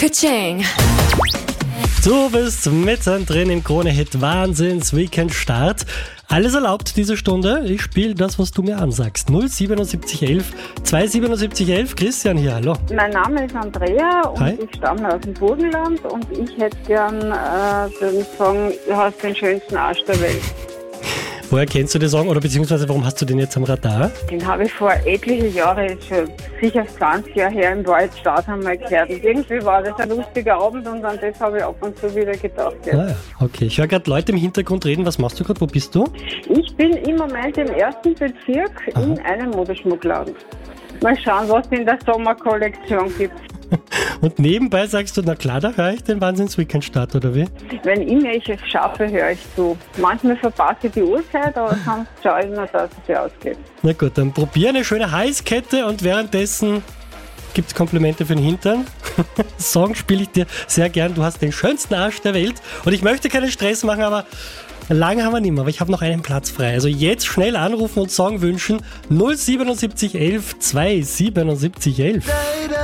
Ka-ching. Du bist mittendrin im Krone-Hit Wahnsinns-Weekend-Start. Alles erlaubt diese Stunde. Ich spiele das, was du mir ansagst. 07711 27711. Christian hier, hallo. Mein Name ist Andrea und Hi. ich stamme aus dem Burgenland und ich hätte gern den Song Du hast den schönsten Arsch der Welt. Woher kennst du den Song oder beziehungsweise warum hast du den jetzt am Radar? Den habe ich vor etlichen Jahren, ist schon sicher 20 Jahre her, im Waldstaat einmal gehört. Und irgendwie war das ein lustiger Abend und an das habe ich ab und zu wieder gedacht. Ja. Ah, ja. Okay, ich höre gerade Leute im Hintergrund reden. Was machst du gerade? Wo bist du? Ich bin im Moment im 1. Bezirk in einem Modeschmuckladen. Mal schauen, was es in der Sommerkollektion gibt. Und nebenbei sagst du, na klar, da höre ich den Wahnsinns-Weekend-Start, oder wie? Wenn ich welches schaffe, höre ich zu. Manchmal verpasse ich die Uhrzeit, aber sonst schaue ich mir, dass es sich ausgeht. Na gut, dann probier eine schöne Halskette und währenddessen gibt's Komplimente für den Hintern. Song spiele ich dir sehr gern. Du hast den schönsten Arsch der Welt. Und ich möchte keinen Stress machen, aber lange haben wir nicht mehr. Aber ich habe noch einen Platz frei. Also jetzt schnell anrufen und Song wünschen. 07711 27711.